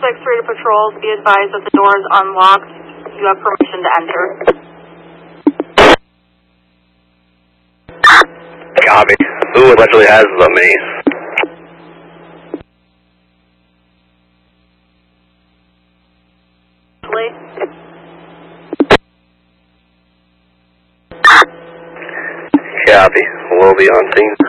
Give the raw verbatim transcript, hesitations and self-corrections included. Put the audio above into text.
six three to patrols. Be advised that the door is unlocked. You have permission to enter. Copy. Who allegedly has the mace? Copy. We'll be on scene.